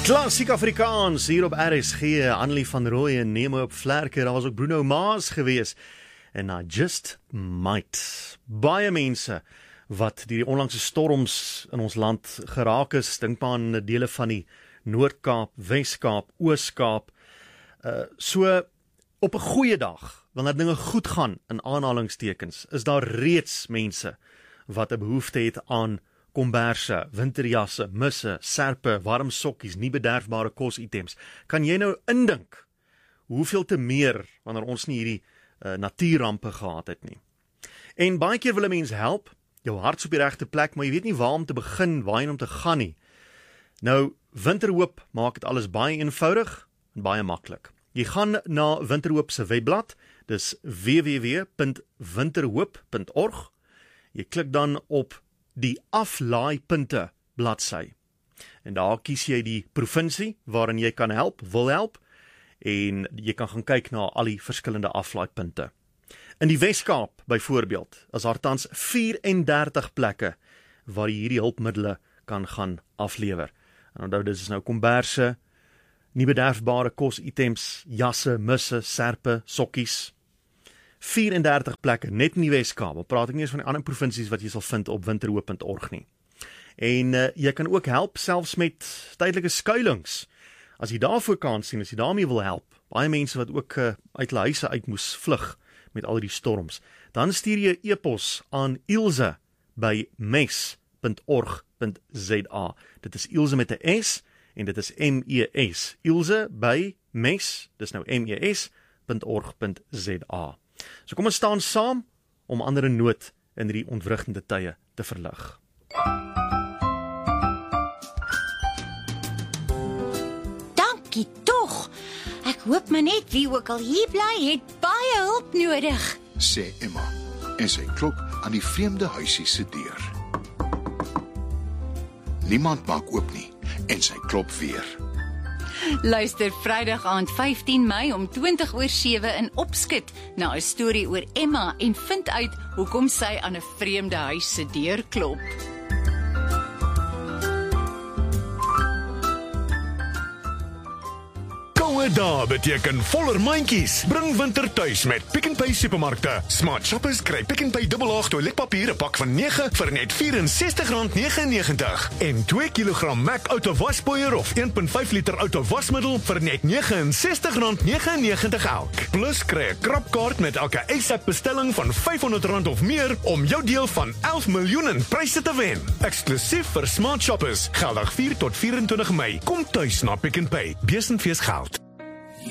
Klassiek Afrikaans hier op RSG, Annelie van Rooyen en Nemo op Vlerke, daar was ook Bruno Mars gewees, en I Just Might. Baie mense wat die onlangse storms in ons land geraak is, dink maar aan dele van die Noord-Kaap, Wes-Kaap, Oos-Kaap, so op 'n goeie dag, wanneer dinge goed gaan, in aanhalingstekens, is daar reeds mense wat 'n behoefte het aan komberse, winterjasse, misse, serpe, warm sokkies, nie bederfbare kositems. Kan jy nou indink hoeveel te meer wanneer ons nie hierdie natuurrampe gehad het nie? En baie keer wil 'n mens help, jou hart's op die regte plek, maar jy weet nie waar om te begin, waarheen om te gaan nie. Nou, Winterhoop maak dit alles baie eenvoudig en baie maklik. Jy gaan na Winterhoop se webblad, dis www.winterhoop.org. Jy klik dan op die aflaaipunte bladsy. En daar kies jy die provinsie waarin jy kan help, wil help, en jy kan gaan kyk na al die verskillende aflaaipunte. In die Wes-Kaap byvoorbeeld, is daar tans 34 plekke waar jy hierdie hulpmiddele kan gaan aflewer. En onthou, dit is nou komberse, nie bederfbare kositems, jasse, misse, serpe, sokkies. 34 plekke, net in die Wes-Kaap. Al praat ek nie eens van die ander provinsies wat jy sal vind op winterhoop.org nie. En jy kan ook help, selfs met tydelike skuilings. As jy daarvoor kan sien, as jy daarmee wil help, baie mense wat ook uit hulle huise uit moes vlug met al die storms, dan stuur jy e-pos aan Ilse by mes.org.za. Dit is Ilse met 'n S en dit is MES. Ilse by mes, dis nou mes.org.za. So kom ons staan saam om ander in nood in hierdie ontwrigtende tye te verlig. Dankie tog. Ek hoop maar net wie ook al hier bly het baie hulp nodig, sê Emma, en sy klop aan die vreemde huisie se deur. Niemand maak oop nie, en sy klop weer. Luister Vrydag aand 15 Mei om 7:20 in Opskit na 'n storie oor Emma en vind uit hoekom sy aan 'n vreemde huis se deur klop. Koue dae beteken voller mandjies. Bring winter tuis met Pick n Pay supermarkte. Smart shoppers kry Pick n Pay dubbelaag toiletpapier 'n pak van 9 vir net R64.99 en 2 kg MAC Auto waspoeier of 1.5 liter auto wasmiddel vir net R69.99 elk. Plus kry 'n krapkaart met elke ASAP bestelling van R500 of meer om jou deel van 11 miljoen in pryse te wen. Eksklusief vir smart shoppers, geldig 4 tot 24 Mei. Kom tuis na Pick n Pay. Besenfees geld.